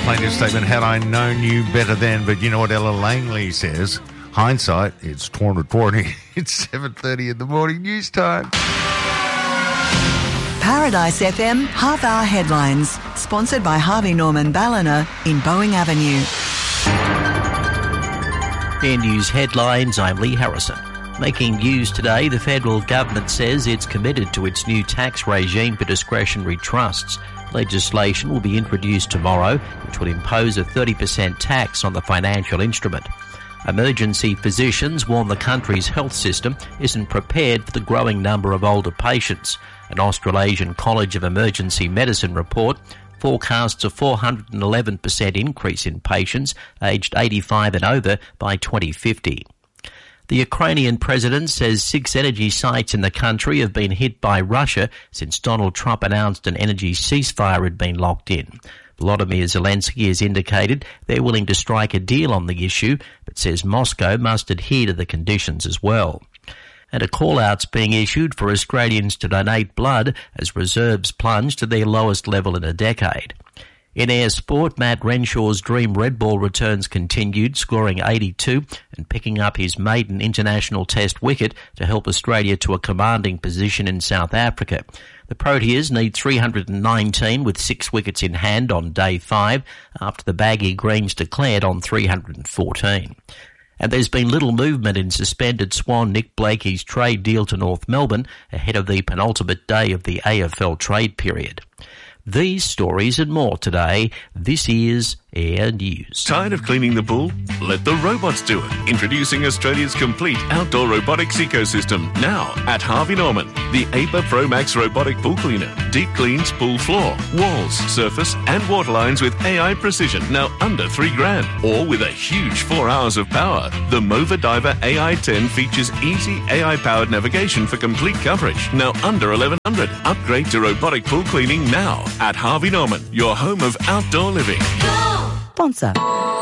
plaintiff's statement, had I known you better then. But you know what Ella Langley says? Hindsight, it's 2020. It's 7:30 in the morning news time. Paradise FM half-hour headlines, sponsored by Harvey Norman Ballina in Boeing Avenue. Air News headlines, I'm Lee Harrison. Making news today, the federal government says it's committed to its new tax regime for discretionary trusts. Legislation will be introduced tomorrow, which will impose a 30% tax on the financial instrument. Emergency physicians warn the country's health system isn't prepared for the growing number of older patients. An Australasian College of Emergency Medicine report forecasts a 411% increase in patients aged 85 and over by 2050. The Ukrainian president says 6 energy sites in the country have been hit by Russia since Donald Trump announced an energy ceasefire had been locked in. Volodymyr Zelensky has indicated they're willing to strike a deal on the issue, but says Moscow must adhere to the conditions as well. And a call-out's being issued for Australians to donate blood as reserves plunge to their lowest level in a decade. In air sport, Matt Renshaw's dream red ball returns continued, scoring 82 and picking up his maiden international test wicket to help Australia to a commanding position in South Africa. The Proteas need 319 with 6 wickets in hand on day 5 after the Baggy Greens declared on 314. And there's been little movement in suspended Swan Nick Blakey's trade deal to North Melbourne ahead of the penultimate day of the AFL trade period. These stories and more today. This is Air News. Tired of cleaning the pool? Let the robots do it. Introducing Australia's complete outdoor robotics ecosystem now at Harvey Norman. The APA Pro Max robotic pool cleaner. Deep cleans pool floor, walls, surface and water lines with AI precision. Now under $3,000. Or with a huge 4 hours of power. The Mova Diver AI10 features easy AI-powered navigation for complete coverage. Now under $1,100. Upgrade to robotic pool cleaning now at Harvey Norman, your home of outdoor living. Sponsor.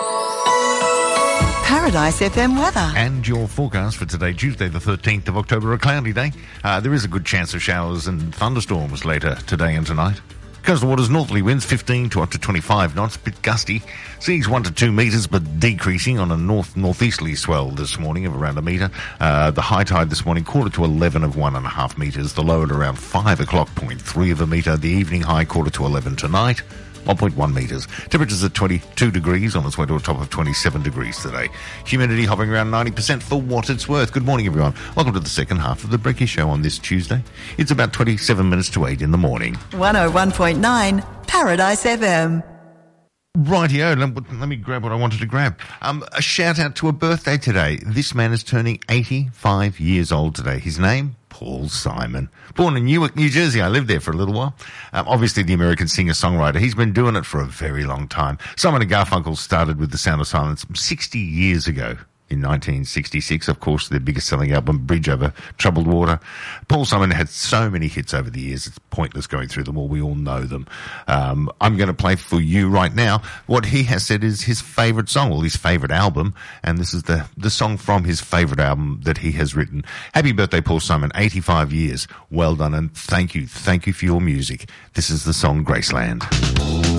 Paradise FM weather. And your forecast for today, Tuesday the 13th of October, a cloudy day. There is a good chance of showers and thunderstorms later today and tonight. Coastal waters, northerly winds 15 to up to 25 knots, a bit gusty. Seas 1 to 2 metres, but decreasing on a northeasterly swell this morning of around a metre. The high tide this morning, quarter to 11 of 1.5 metres. The low at around 5 o'clock, 0.3 of a metre. The evening high, quarter to 11 tonight. 1.1 metres. Temperatures at 22 degrees on its way to a top of 27 degrees today. Humidity hovering around 90% for what it's worth. Good morning, everyone. Welcome to the second half of the Breaky Show on this Tuesday. It's about 27 minutes to 8 in the morning. 101.9 Paradise FM. Rightio, let me grab what I wanted to grab. A shout out to a birthday today. This man is turning 85 years old today. His name? Paul Simon. Born in Newark, New Jersey. I lived there for a little while. Obviously the American singer-songwriter. He's been doing it for a very long time. Simon and Garfunkel started with The Sound of Silence 60 years ago. In 1966, of course, their biggest selling album, Bridge Over Troubled Water. Paul Simon had so many hits over the years, it's pointless going through them all. We all know them. I'm going to play for you right now what he has said is his favourite song, or his favourite album, and this is the song from his favourite album that he has written. Happy birthday, Paul Simon, 85 years. Well done, and thank you for your music. This is the song Graceland.